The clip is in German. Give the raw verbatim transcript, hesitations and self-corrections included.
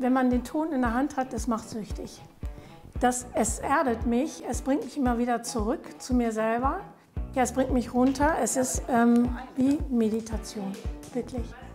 Wenn man den Ton in der Hand hat, das macht süchtig. Das, es erdet mich, es bringt mich immer wieder zurück zu mir selber. Ja, es bringt mich runter, es ist ähm, wie Meditation, wirklich.